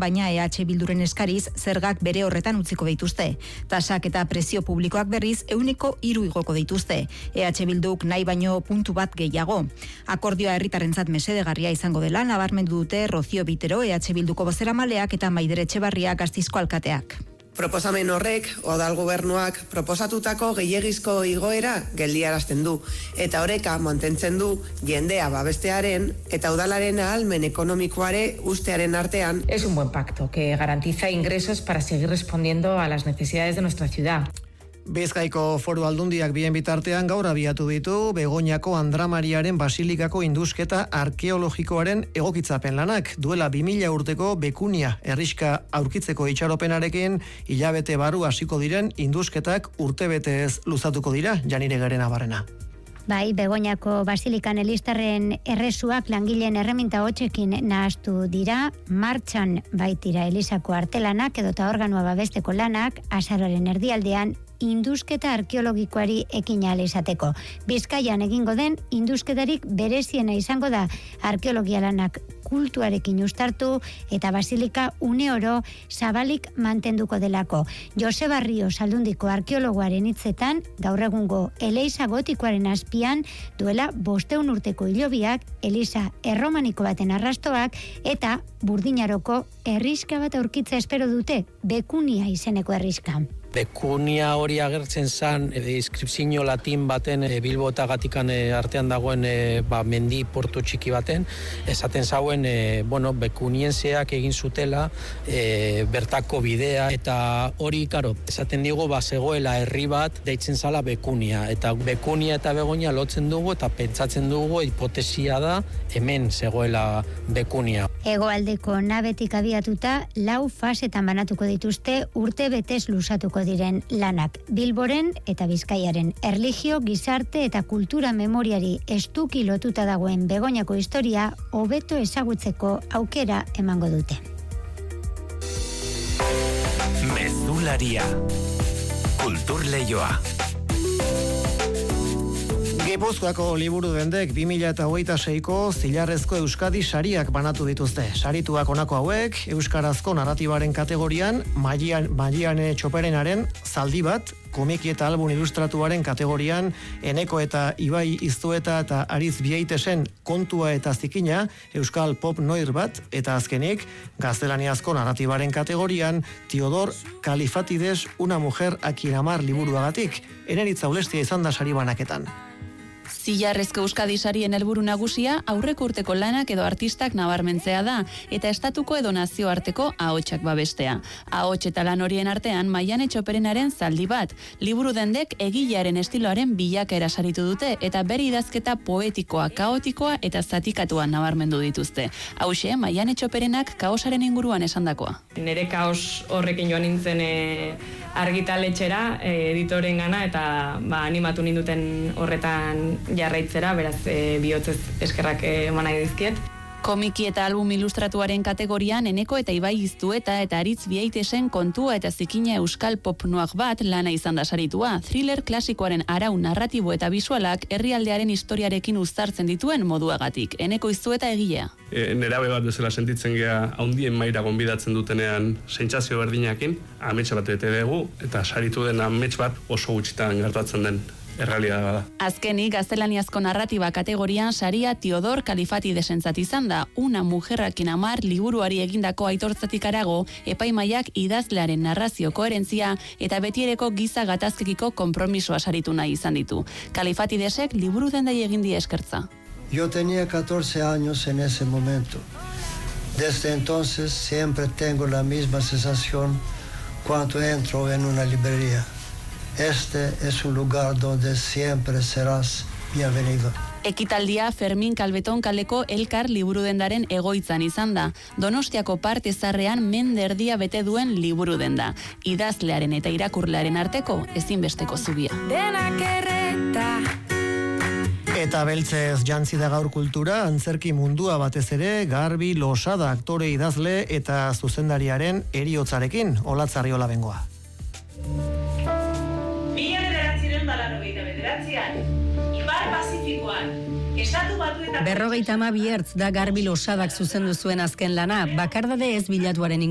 baina EH Bilduren eskariz zergak bere horretan utziko dituzte. Tasak eta prezio publikoak berriz 3% igoko dituzte. EH Bilduk nahi baino puntu bat gehiago. Akordioa herritarrentzat mesedegarria izango dela nabarmendu dute Rocío Bitero, EH Bilduko bozeramaleak eta Maider Etxebarria Gasteizko alkateak. Proposamen horrek, Udal Gobernuak proposatutako gehiegizko igoera geldiarazten du, eta oreka mantentzen du jendea babestearen eta udalaren ahalmen ekonomikoare ustearen artean. Es un buen pacto que garantiza ingresos para seguir respondiendo a las necesidades de nuestra ciudad. Bizkaiko Foru Aldundiak bien bitartean gaur abiatu ditu Begoñako Andra Mariaren Basilikako indusketa arkeologikoaren egokitzapen lanak. Duela 2000 urteko Bekunia herriska aurkitzeko itxaropenarekin hilabete baru hasiko diren indusketak urtebetez luzatuko dira. Janire Garena Barrena. Bai, Begoñako Basilikan Elistarren erresuak langileen erreminta hotxekin nahastu dira, martxan baitira Elisako artelanak edota organua babesteko lanak, azaroaren erdialdean indusketa arkeologikoari ekin ahal izateko. Bizkaian egingo den indusketarik bereziena izango da arkeologia lanak kultuarekin uztartu eta basilika une oro zabalik mantenduko delako. Joseba Ríos Aldundiko arkeologoaren hitzetan, gaur egungo Eliza gotikoaren azpian duela 500 urteko hilobiak, Eliza erromaniko baten arrastoak eta Burdinaroko herriska bat aurkitza espero dute, Bekunia izeneko herriska. Bekunia hori agertzen zen inskripzio latin baten Bilbo eta Gatikan artean dagoen mendi portu txiki baten, esaten zauen bekunienseak egin zutela bertako bidea, eta hori, karo, esaten digu zegoela herri bat deitzen zala Bekunia, eta Bekunia eta Begoña lotzen dugu eta pentsatzen dugu hipotesia da hemen zegoela Bekunia. Hegoaldeko nabetik abiatuta 4 fasetan banatuko dituzte urte betez luzatuko diren lanak. Bilboren eta Bizkaiaren erlijio, gizarte eta kultura memoriari estuki lotuta dagoen Begoñako historia hobeto ezagutzeko aukera emango dute. Mezularia. Kulturleioa. Gipuzkoako liburu dendek 2026ko Zilarrezko Euskadi sariak banatu dituzte. Sarituak honako hauek, euskarazko narratibaren kategorian Mariane Txoperenaren Zaldi bat, komiki eta album ilustratuaren kategorian Eneko eta Ibai Iztueta eta Ariz Biaitesen Kontua eta Zikina, euskal pop noir bat, eta azkenik gaztelaniazko narratibaren kategorian Teodor Kalifatides Una mujer a quien amar liburuagatik. Eneritza Ulestia izan da sari banaketan. Zilarrezko Euskadi sarien helburu nagusia aurreko urteko lanak edo artistak nabarmentzea da, eta estatuko edo nazioarteko ahotsak babestea. Ahots eta lan horien artean Mariane Txoperenaren Zaldi bat, liburu dendek egilearen estiloaren bilakaera saritu dute, eta bere idazketa poetikoa, kaotikoa eta zatikatua nabarmendu dituzte. Hauxe, Mariane Txoperenak kaosaren inguruan esandakoa. Nere kaos horrekin joan nintzen argitaletxera, editoren gana, eta animatu ninduten horretan jarraitzera, beraz bihotzez eskerrak eman nahi dizkiet. Komiki eta album ilustratuaren kategorian Eneko eta Ibai Iztueta eta Aritz Biaitesen Kontua eta Zikina euskal pop noir bat lana izan da saritua. Thriller klasikoaren arau narratibo eta bisualak herrialdearen historiarekin uztartzen dituen moduagatik. Eneko Iztueta egilea. Nerabe bat bezala sentitzen gea haundien maira gonbidatzen dutenean sentsazio berdinakin, amets bat bete dugu, eta saritu den amets bat oso gutxitan gertatzen den errealitatea da. Azkenik, gaztelaniazko narratiba kategorian saria Teodor Kalifatidesentzat izan da. Una mujer a quien amar liburuari egindako aitortzatik harago, epaimaiak idazlearen narrazio koherentzia eta betiereko giza gatazkekiko konpromisoa saritu nahi izan ditu. Kalifatidesek liburu dendai egin die eskertza. Yo tenía 14 años en ese momento. Desde entonces siempre tengo la misma sensación cuando entro en una librería. Este es un lugar donde siempre serás bienvenido. Ekitaldia Fermin Kalbeton kaleko Elkar liburudendaren egoitzan izan da. Donostiako parte zarrean menderdia bete duen liburudenda. Idazlearen eta irakurlearen arteko ezinbesteko zubia. Denak erreta. Eta beltzez jantzi da gaur kultura, antzerki mundua batez ere, Garbi Losada aktore idazle eta zuzendariaren heriotzarekin, Olatz Arriola bengoa. 1999an, Ipar Pazifikoan, Estatu Batuetako 52 ertz da Garbi Losadak zuzendu zuen azken lana, bakardade ez bilatuaren